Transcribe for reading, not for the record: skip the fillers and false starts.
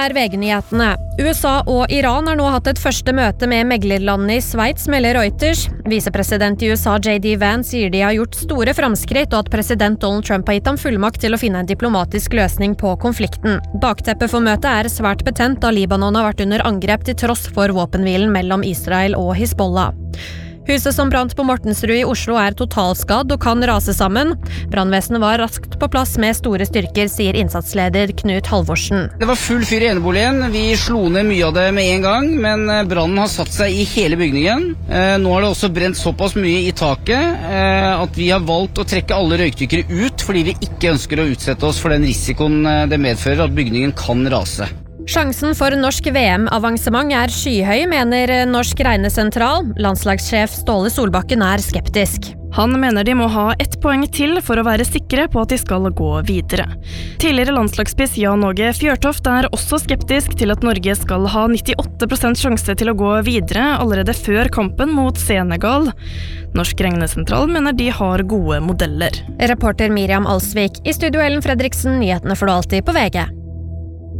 Dette VG-nyhetene. USA og Iran har nå hatt et første møte med meglerlandet i Sveits, melder Reuters. Visepresident i USA J.D. Vance sier de har gjort store framskritt, og at president Donald Trump har gitt ham fullmakt til å finne en diplomatisk løsning på konflikten. Bakteppet for møtet svært betent, da Libanon har vært under angrep til tross for våpenhvilen mellom Israel og Hizbollah. Huset som brant på Mortensrud i Oslo totalskadd og kan rase sammen. Brannvesenet var raskt på plass med store styrker, sier innsatsleder Knut Halvorsen. Det var full fyr i eneboligen. Vi slo ned mye av det med en gang, men brannen har satt seg i hele bygningen. Nå har det også brent såpass mye i taket at vi har valgt å trekke alle røykdykkere ut, fordi vi ikke ønsker å utsette oss for den risikoen det medfører at bygningen kan rase. Sjansen for norsk VM-avansement skyhøy, mener Norsk Regnesentral. Landslagssjef Ståle Solbakken skeptisk. Han mener de må ha 1 poeng til for å være sikre på at de skal gå videre. Tidligere landslagsspiss Jan Åge Fjørtoft også skeptisk til at Norge skal ha 98% sjanse til å gå videre allerede før kampen mot Senegal. Norsk Regnesentral mener de har gode modeller. Reporter Miriam Alsvik. I studio Ellen Fredriksen, nyhetene får du alltid på VG.